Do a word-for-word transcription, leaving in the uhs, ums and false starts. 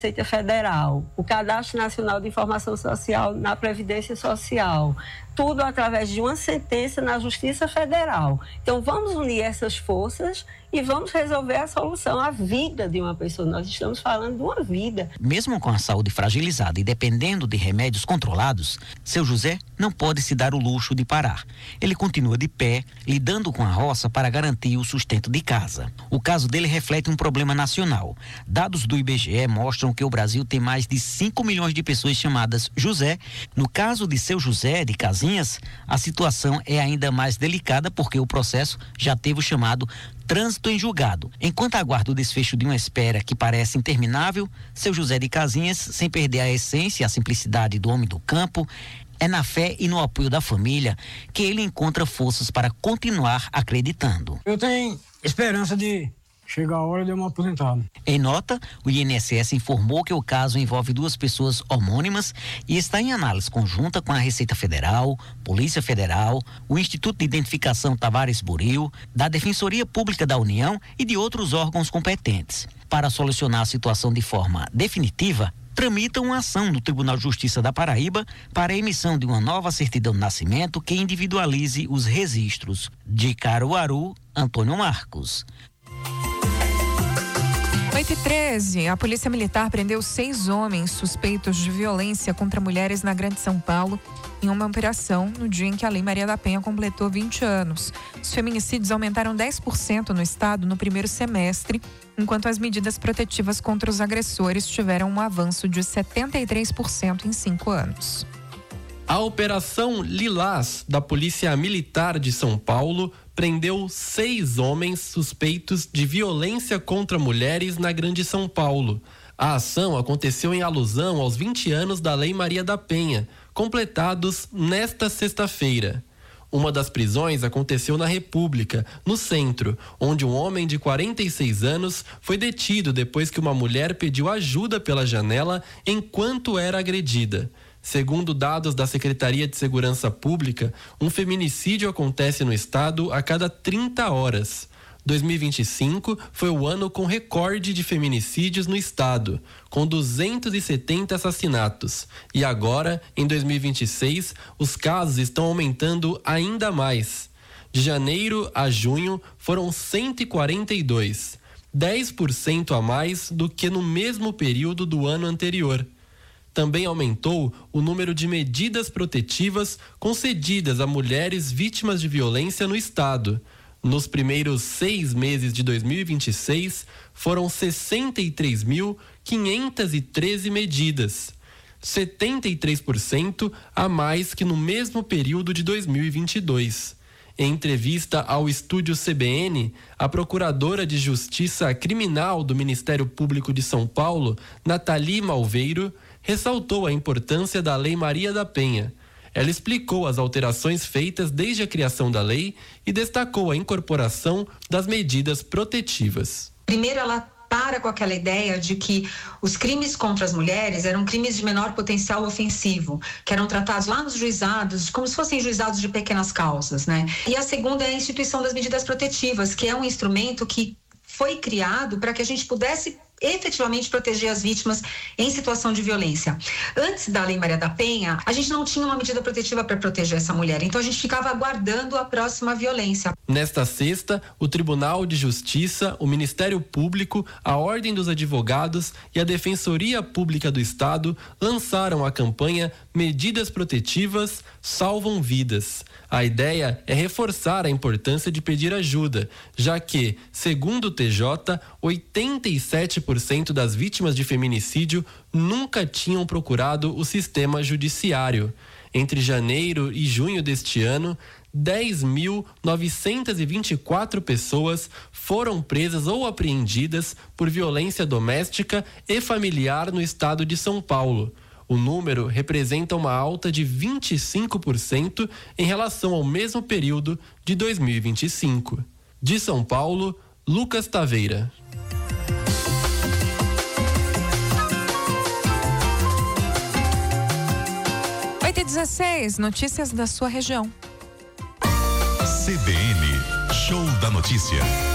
Receita Federal, o Cadastro Nacional de Informação Social na Previdência Social, tudo através de uma sentença na Justiça Federal. Então, vamos unir essas forças e vamos resolver a solução, a vida de uma pessoa. Nós estamos falando de uma vida. Mesmo com a saúde fragilizada e dependendo de remédios controlados, seu José não pode se dar o luxo de parar. Ele continua de pé, lidando com a roça para garantir o sustento de casa. O caso dele reflete um problema nacional. Dados do I B G E mostram que o Brasil tem mais de cinco milhões de pessoas chamadas José. No caso de seu José de Casinhas, a situação é ainda mais delicada porque o processo já teve o chamado trânsito em julgado. Enquanto aguarda o desfecho de uma espera que parece interminável, seu José de Casinhas, sem perder a essência e a simplicidade do homem do campo, é na fé e no apoio da família que ele encontra forças para continuar acreditando. Eu tenho esperança de chegar a hora de eu me aposentar. Em nota, o I N S S informou que o caso envolve duas pessoas homônimas e está em análise conjunta com a Receita Federal, Polícia Federal, o Instituto de Identificação Tavares Buril, da Defensoria Pública da União e de outros órgãos competentes. Para solucionar a situação de forma definitiva, tramita uma ação no Tribunal de Justiça da Paraíba para a emissão de uma nova certidão de nascimento que individualize os registros. De Caruaru, Antônio Marcos. oito e treze, a Polícia Militar prendeu seis homens suspeitos de violência contra mulheres na Grande São Paulo em uma operação no dia em que a Lei Maria da Penha completou vinte anos. Os feminicídios aumentaram dez por cento no estado no primeiro semestre, enquanto as medidas protetivas contra os agressores tiveram um avanço de setenta e três por cento em cinco anos. A Operação Lilás da Polícia Militar de São Paulo prendeu seis homens suspeitos de violência contra mulheres na Grande São Paulo. A ação aconteceu em alusão aos vinte anos da Lei Maria da Penha, completados nesta sexta-feira. Uma das prisões aconteceu na República, no centro, onde um homem de quarenta e seis anos foi detido depois que uma mulher pediu ajuda pela janela enquanto era agredida. Segundo dados da Secretaria de Segurança Pública, um feminicídio acontece no estado a cada trinta horas. dois mil e vinte e cinco foi o ano com recorde de feminicídios no estado, com duzentos e setenta assassinatos. E agora, em dois mil e vinte e seis, os casos estão aumentando ainda mais. De janeiro a junho, foram cento e quarenta e dois, dez por cento a mais do que no mesmo período do ano anterior. Também aumentou o número de medidas protetivas concedidas a mulheres vítimas de violência no estado. Nos primeiros seis meses de dois mil e vinte e seis, foram sessenta e três mil quinhentas e treze medidas, setenta e três por cento a mais que no mesmo período de dois mil e vinte e dois. Em entrevista ao estúdio C B N, a Procuradora de Justiça Criminal do Ministério Público de São Paulo, Nathalie Malveiro, ressaltou a importância da Lei Maria da Penha. Ela explicou as alterações feitas desde a criação da lei e destacou a incorporação das medidas protetivas. Primeiro, ela para com aquela ideia de que os crimes contra as mulheres eram crimes de menor potencial ofensivo, que eram tratados lá nos juizados, como se fossem juizados de pequenas causas, né? E a segunda é a instituição das medidas protetivas, que é um instrumento que foi criado para que a gente pudesse efetivamente proteger as vítimas em situação de violência. Antes da Lei Maria da Penha, a gente não tinha uma medida protetiva para proteger essa mulher, então a gente ficava aguardando a próxima violência. Nesta sexta, o Tribunal de Justiça, o Ministério Público, a Ordem dos Advogados e a Defensoria Pública do Estado lançaram a campanha Medidas Protetivas Salvam Vidas. A ideia é reforçar a importância de pedir ajuda, já que, segundo o T J, oitenta e sete por cento das vítimas de feminicídio nunca tinham procurado o sistema judiciário. Entre janeiro e junho deste ano, dez mil novecentas e vinte e quatro pessoas foram presas ou apreendidas por violência doméstica e familiar no estado de São Paulo. O número representa uma alta de vinte e cinco por cento em relação ao mesmo período de dois mil e vinte e cinco. De São Paulo, Lucas Taveira. oito e dezesseis, notícias da sua região. C B N, Show da Notícia.